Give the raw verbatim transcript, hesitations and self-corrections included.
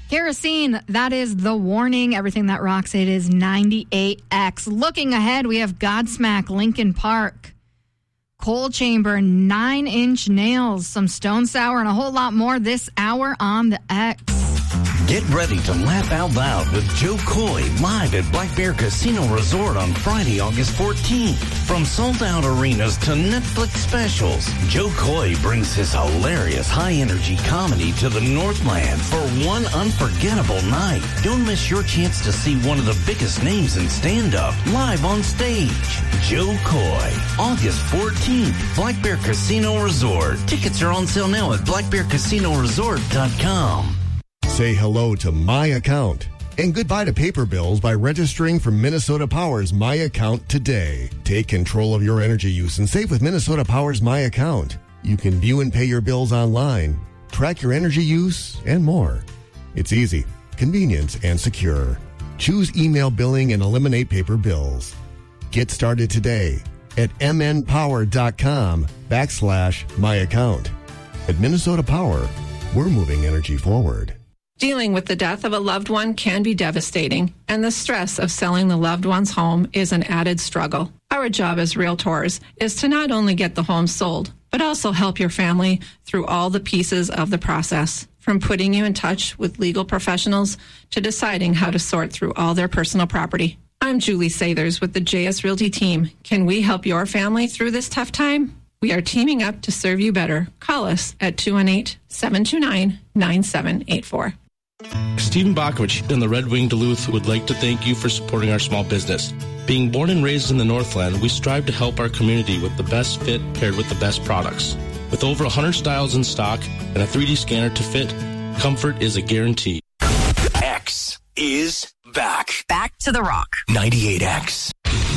Kerosene, that is the warning. Everything that rocks it is ninety-eight X. Looking ahead, we have Godsmack, Lincoln Park, Coal Chamber, Nine Inch Nails, some Stone Sour, and a whole lot more this hour on the X. Get ready to laugh out loud with Joe Coy live at Black Bear Casino Resort on Friday, August fourteenth. From sold-out arenas to Netflix specials, Joe Coy brings his hilarious high-energy comedy to the Northland for one unforgettable night. Don't miss your chance to see one of the biggest names in stand-up live on stage. Joe Coy, August fourteenth, Black Bear Casino Resort. Tickets are on sale now at black bear casino resort dot com. Say hello to My Account and goodbye to paper bills by registering for Minnesota Power's My Account today. Take control of your energy use and save with Minnesota Power's My Account. You can view and pay your bills online, track your energy use, and more. It's easy, convenient, and secure. Choose email billing and eliminate paper bills. Get started today at mnpower.com backslash my account. At Minnesota Power, we're moving energy forward. Dealing with the death of a loved one can be devastating, and the stress of selling the loved one's home is an added struggle. Our job as realtors is to not only get the home sold, but also help your family through all the pieces of the process, from putting you in touch with legal professionals to deciding how to sort through all their personal property. I'm Julie Sathers with the J S Realty team. Can we help your family through this tough time? We are teaming up to serve you better. Call us at two one eight, seven two nine, nine seven eight four. Stephen Bakovich and the Red Wing Duluth would like to thank you for supporting our small business. Being born and raised in the Northland, we strive to help our community with the best fit paired with the best products. With over one hundred styles in stock and a three D scanner to fit, comfort is a guarantee. X is back. Back to the Rock. ninety-eight X.